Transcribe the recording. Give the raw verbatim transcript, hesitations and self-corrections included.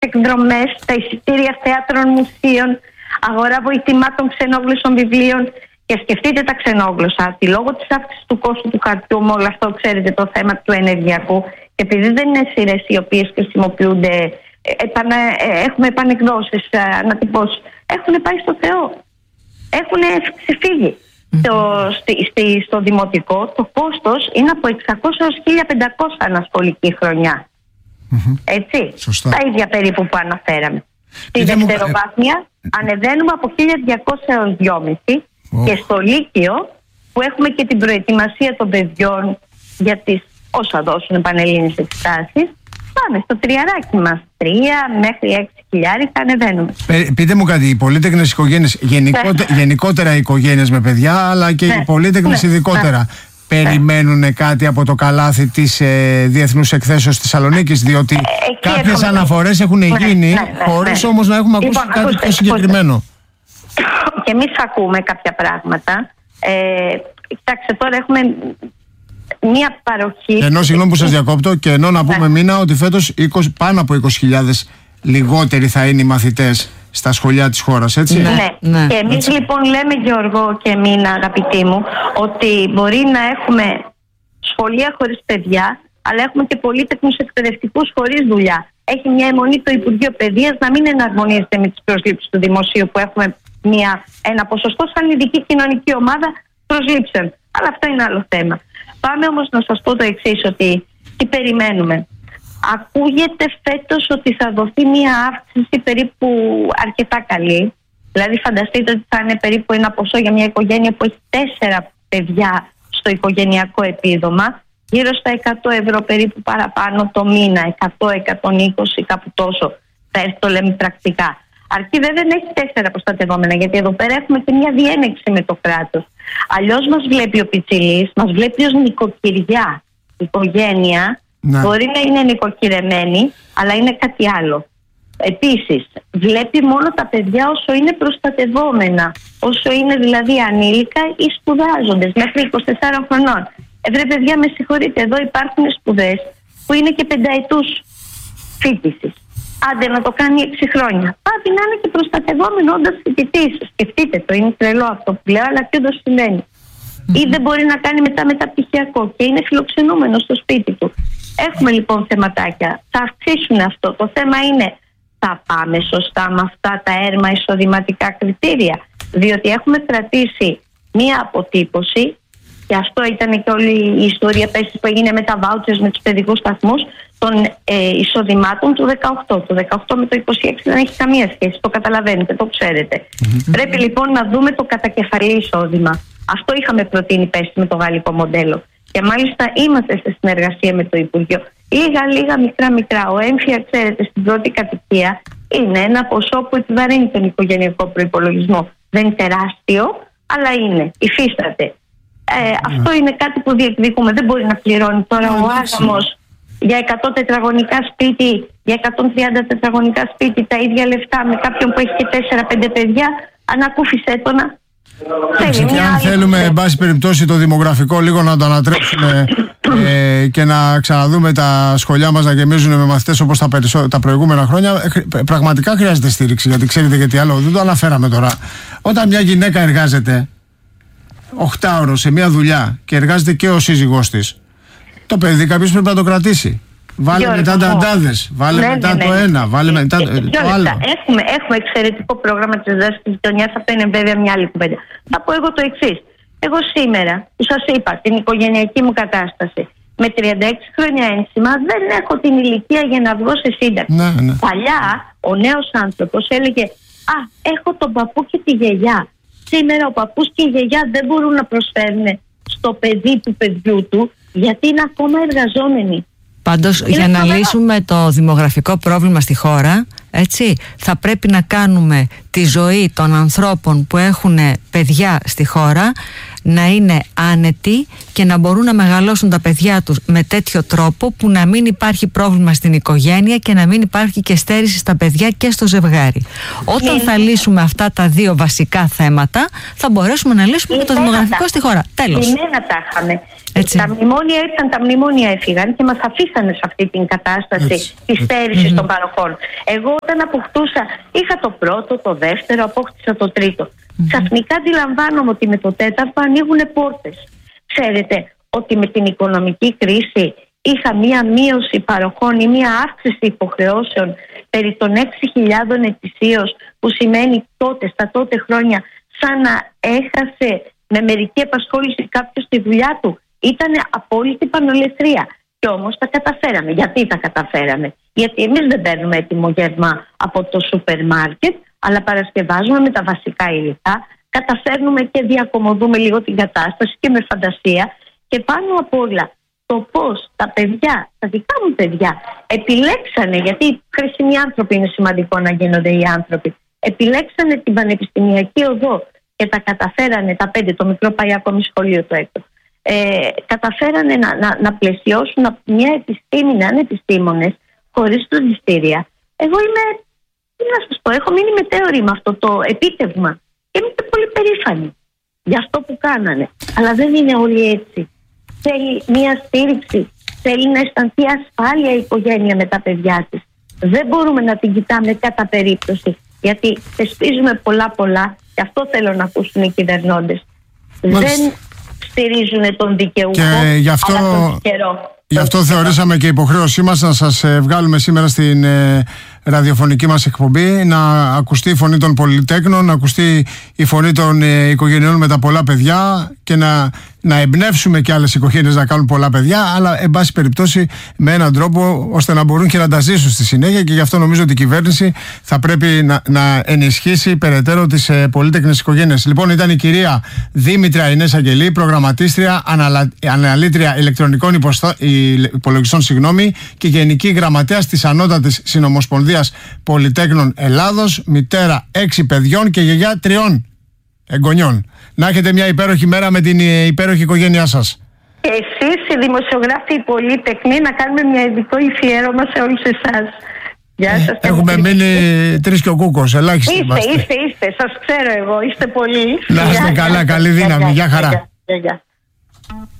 εκδρομές, τα εισιτήρια θέατρων, μουσείων, αγορά βοηθημάτων ξενόγλωσσων βιβλίων. Και σκεφτείτε τα ξενόγλωσσα, ότι λόγω της αύξησης του κόστου του χαρτιού, με όλο αυτό, ξέρετε, το θέμα του ενεργειακού, και επειδή δεν είναι σειρές οι οποίες χρησιμοποιούνται, επανα, έχουμε επανεκδόσεις, ανατυπώσεις, έχουν πάει στο Θεό. Έχουν ξεφύγει. Mm-hmm. Το, στη, στη, στο δημοτικό το κόστος είναι από εξακόσια έως χίλια πεντακόσια ανασχολική χρονιά. Mm-hmm. Έτσι. Σωστά. Τα ίδια περίπου που αναφέραμε. Στη δευτεροβάθμια μου... ανεβαίνουμε από χίλια διακόσια έως δυόμισι. Oh. Και στο Λύκειο, που έχουμε και την προετοιμασία των παιδιών για τις όσα δώσουν πανελλήνιες εξετάσεις, πάμε στο τριαράκι μας. Τρία μέχρι έξι χιλιάρικα ανεβαίνουμε. Πείτε μου κάτι, οι πολύτεκνες οικογένειες, γενικότε, γενικότερα οι οικογένειες με παιδιά, αλλά και ναι. οι πολύτεκνες ναι. ειδικότερα, ναι. περιμένουν κάτι από το καλάθι της ε, Διεθνούς Εκθέσεως της Θεσσαλονίκης, διότι ε, κάποιες έχουμε... αναφορές έχουν ναι, γίνει, ναι, ναι, χωρίς ναι. όμως να έχουμε ακούσει λοιπόν, κάτι ακούστε, πιο συγκεκριμένο. Και εμείς ακούμε κάποια πράγματα. Ε, κοιτάξτε, τώρα έχουμε μία παροχή. Ενώ, συγγνώμη που σας διακόπτω, και ενώ να πούμε μήνα ότι φέτος είκοσι, πάνω από είκοσι χιλιάδες λιγότεροι θα είναι οι μαθητές στα σχολεία της χώρας, έτσι. Ναι, ναι. Και εμείς έτσι. λοιπόν λέμε, Γιώργο και Μίνα, αγαπητοί μου, ότι μπορεί να έχουμε σχολεία χωρίς παιδιά, αλλά έχουμε και πολύτεκνους εκπαιδευτικούς χωρίς δουλειά. Έχει μια αιμονή το Υπουργείο Παιδείας να μην εναρμονίζεται με τις προσλήψεις του δημοσίου, που έχουμε μια, ένα ποσοστό σαν ειδική κοινωνική ομάδα προσλήψεων. Αλλά αυτό είναι άλλο θέμα. Πάμε όμως να σας πω το εξής, ότι τι περιμένουμε. Ακούγεται φέτος ότι θα δοθεί μια αύξηση περίπου αρκετά καλή. Δηλαδή φανταστείτε ότι θα είναι περίπου ένα ποσό για μια οικογένεια που έχει τέσσερα παιδιά στο οικογενειακό επίδομα, γύρω στα εκατό ευρώ περίπου παραπάνω το μήνα, εκατό με εκατόν είκοσι, κάπου τόσο θα έρθει, το λέμε πρακτικά. Αρκεί βέβαια να έχει τέσσερα προστατευόμενα, γιατί εδώ πέρα έχουμε και μια διένεξη με το κράτος. Αλλιώς μας βλέπει ο πιτσιλής, μας βλέπει ως νοικοκυριά. Η οικογένεια να. μπορεί να είναι νοικοκυρεμένη, αλλά είναι κάτι άλλο. Επίσης, βλέπει μόνο τα παιδιά όσο είναι προστατευόμενα, όσο είναι δηλαδή ανήλικα ή σπουδάζοντες μέχρι είκοσι τεσσάρων χρονών. Ε, βρε παιδιά, με συγχωρείτε, εδώ υπάρχουν σπουδές που είναι και πενταετούς φοιτησης. Άντε να το κάνει έξι χρόνια. Πάτη να είναι και προστατευόμενο όντας φοιτητής. Σκεφτείτε το, είναι τρελό αυτό που λέω, αλλά και όντως συμβαίνει. Mm-hmm. Ή δεν μπορεί να κάνει μετά μεταπτυχιακό και είναι φιλοξενούμενο στο σπίτι του. Έχουμε λοιπόν θεματάκια. Θα αυξήσουν αυτό. Το θέμα είναι, θα πάμε σωστά με αυτά τα έρμα εισοδηματικά κριτήρια? Διότι έχουμε κρατήσει μία αποτύπωση, και αυτό ήταν και όλη η ιστορία που έγινε με τα vouchers, με τους παιδικούς σταθμούς, των ε, εισοδημάτων του δεκαοκτώ. Το δεκαοκτώ με το είκοσι έξι δεν έχει καμία σχέση, το καταλαβαίνετε, το ξέρετε. Mm-hmm. Πρέπει λοιπόν να δούμε το κατακεφαλή εισόδημα. Αυτό είχαμε προτείνει πέρσι με το γαλλικό μοντέλο. Και μάλιστα είμαστε σε συνεργασία με το Υπουργείο. Λίγα, λίγα, μικρά, μικρά. Ο έμφυα, ξέρετε, στην πρώτη κατοικία είναι ένα ποσό που επιβαρύνει τον οικογενειακό προϋπολογισμό. Δεν είναι τεράστιο, αλλά είναι, υφίσταται. Ε, αυτό είναι κάτι που διεκδικούμε. Δεν μπορεί να πληρώνει τώρα ο άγαμος για εκατό τετραγωνικά σπίτι, για εκατόν τριάντα τετραγωνικά σπίτι τα ίδια λεφτά με κάποιον που έχει και τέσσερα πέντε παιδιά. Ανακούφισε το να. Και αν θέλουμε, εν πάση περιπτώσει, το δημογραφικό λίγο να το ανατρέψουμε ε, και να ξαναδούμε τα σχολιά μας να γεμίζουν με μαθητές όπως τα, περισσο... τα προηγούμενα χρόνια, ε, πραγματικά χρειάζεται στήριξη. Γιατί ξέρετε, γιατί άλλο, δεν το αναφέραμε τώρα. Όταν μια γυναίκα εργάζεται οχτάωρο σε μια δουλειά και εργάζεται και ο σύζυγός της, το παιδί κάποιος πρέπει να το κρατήσει. Βάλε Γιώργο, μετά τα αντάδες, βάλε ναι, μετά ναι, το ναι. ένα, βάλε μετά το, το άλλο. Έχουμε, έχουμε εξαιρετικό πρόγραμμα της δράσης της γειτονιάς, αυτό είναι βέβαια μια άλλη κουβέντα. Θα πω εγώ το εξής. Εγώ σήμερα, που σας είπα, την οικογενειακή μου κατάσταση, με τριάντα έξι χρόνια ένσημα, δεν έχω την ηλικία για να βγω σε σύνταξη. Ναι, ναι. Παλιά, ο νέος άνθρωπος έλεγε, α, έχω τον παππού και τη γιαγιά. Σήμερα ο παππούς και η γιαγιά δεν μπορούν να προσφέρουν στο παιδί του παιδιού του, γιατί είναι ακόμα εργαζόμενοι. Πάντως, είναι για να λύσουμε το δημογραφικό πρόβλημα στη χώρα, έτσι, θα πρέπει να κάνουμε τη ζωή των ανθρώπων που έχουν παιδιά στη χώρα να είναι άνετοι και να μπορούν να μεγαλώσουν τα παιδιά τους με τέτοιο τρόπο που να μην υπάρχει πρόβλημα στην οικογένεια και να μην υπάρχει και στέρηση στα παιδιά και στο ζευγάρι. Όταν θα λύσουμε αυτά τα δύο βασικά θέματα, θα μπορέσουμε να λύσουμε και το δημογραφικό στη χώρα. Τέλος. Λιμένα τα είχαμε. Τα μνημόνια ήρθαν, τα μνημόνια έφυγαν και μας αφήσανε σε αυτή την κατάσταση της στέρησης mm-hmm. των παροχών. Εγώ όταν αποκτούσα, είχα το πρώτο, το δεύτερο, απόκτησα το τρίτο. Mm-hmm. Ξαφνικά αντιλαμβάνομαι ότι με το τέταρτο ανοίγουν πόρτες. Ξέρετε ότι με την οικονομική κρίση είχα μία μείωση παροχών ή μία αύξηση υποχρεώσεων περί των έξι χιλιάδες ετησίως, που σημαίνει τότε, στα τότε χρόνια, σαν να έχασε με μερική απασχόληση κάποιος τη δουλειά του. Ήτανε απόλυτη πανολεθρία. Και όμως τα καταφέραμε. Γιατί τα καταφέραμε? Γιατί εμείς δεν παίρνουμε έτοιμο γεύμα από το σούπερ μάρκετ, αλλά παρασκευάζουμε με τα βασικά υλικά, καταφέρνουμε και διακομωδούμε λίγο την κατάσταση και με φαντασία. Και πάνω απ' όλα το πώς τα παιδιά, τα δικά μου παιδιά, επιλέξανε, γιατί χρήσιμοι άνθρωποι είναι σημαντικό να γίνονται οι άνθρωποι, επιλέξανε την πανεπιστημιακή οδό και τα καταφέρανε τα πέντε, το μικρό πάει ακόμη σχολείο το έκτο. Ε, καταφέρανε να, να, να πλαισιώσουν μια επιστήμη, να είναι επιστήμονες χωρίς φροντιστήρια. Εγώ είμαι, τι να σας πω, έχω μείνει μετέωρη με αυτό το επίτευγμα και είμαι και πολύ περήφανη για αυτό που κάνανε. Αλλά δεν είναι όλοι έτσι. Θέλει μια στήριξη, θέλει να αισθανθεί ασφάλεια η οικογένεια με τα παιδιά της. Δεν μπορούμε να την κοιτάμε κατά περίπτωση, γιατί θεσπίζουμε πολλά πολλά και αυτό θέλω να ακούσουν οι κυβερνώντες. Δεν στηρίζουν τον δικαιούχο, και γι' αυτό, αλλά τον τυχερό. Γι' αυτό θεωρήσαμε και υποχρέωσή μας να σας ε, βγάλουμε σήμερα στην ε, ραδιοφωνική μας εκπομπή, να ακουστεί η φωνή των πολυτέκνων, να ακουστεί η φωνή των ε, οικογενειών με τα πολλά παιδιά και να, να εμπνεύσουμε και άλλες οικογένειες να κάνουν πολλά παιδιά, αλλά εν πάση περιπτώσει με έναν τρόπο ώστε να μπορούν και να τα ζήσουν στη συνέχεια, και γι' αυτό νομίζω ότι η κυβέρνηση θα πρέπει να, να ενισχύσει περαιτέρω τις ε, πολύτεκνες οικογένειες. Λοιπόν, ήταν η κυρία Δήμητρα Ινές Αγγελή, προγραμματίστρια, αναλα, αναλύτρια ηλεκτρονικών υποστο, υπολογιστών συγγνώμη, και Γενική Γραμματέας της Ανώτατης Συνομοσπονδίας Πολυτέκνων Ελλάδος, μητέρα έξι παιδιών και γιαγιά τριών εγγονιών. Να έχετε μια υπέροχη μέρα με την υπέροχη οικογένειά σας. Και εσείς οι δημοσιογράφοι, οι πολύτεκνοι, να κάνουμε μια ειδικό αφιέρωμα σε όλους εσάς. Γεια σας. Ε, έχουμε μείνει τρεις και ο Κούκος, ελάχιστοι είστε, είμαστε. Είστε, είστε, σας ξέρω εγώ, είστε πολλοί. Να είστε καλά, καλή δύναμη, γεια χαρά. Γεια, γεια.